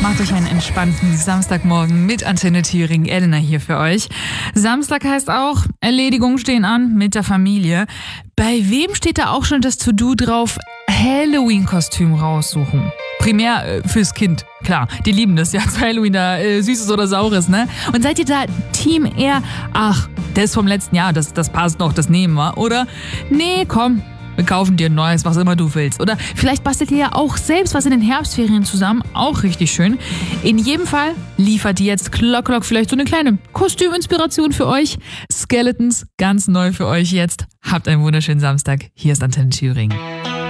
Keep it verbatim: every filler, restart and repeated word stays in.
Macht euch einen entspannten Samstagmorgen mit Antenne Thüringen. Elena hier für euch. Samstag heißt auch, Erledigungen stehen an mit der Familie. Bei wem steht da auch schon das To-Do drauf? Halloween-Kostüm raussuchen. Primär äh, fürs Kind. Klar, die lieben das ja zu Halloween, da äh, Süßes oder Saures, ne? Und seid ihr da Team eher, ach, der ist vom letzten Jahr, das, das passt noch, das nehmen wir. Oder, nee, komm, wir kaufen dir ein neues, was immer du willst. Oder vielleicht bastelt ihr ja auch selbst was in den Herbstferien zusammen. Auch richtig schön. In jedem Fall liefert die jetzt Klock Klock vielleicht so eine kleine Kostüminspiration für euch. Skeletons, ganz neu für euch jetzt. Habt einen wunderschönen Samstag. Hier ist Antenne Thüringen.